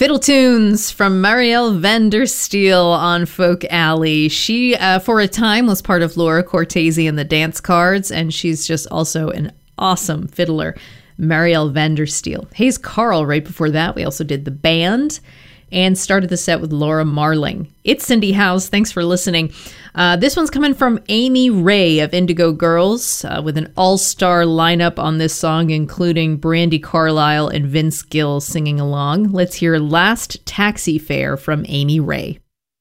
Fiddle Tunes from Marielle van der Steel on Folk Alley. She, for a time, was part of Laura Cortese and the Dance Cards, and she's just also an awesome fiddler. Marielle van der Steel. Hayes Carll right before that. We also did The Band and started the set with Laura Marling. It's Cindy House. Thanks for listening. This one's coming from Amy Ray of Indigo Girls with an all-star lineup on this song, including Brandi Carlile and Vince Gill singing along. Let's hear Last Taxi Fare from Amy Ray.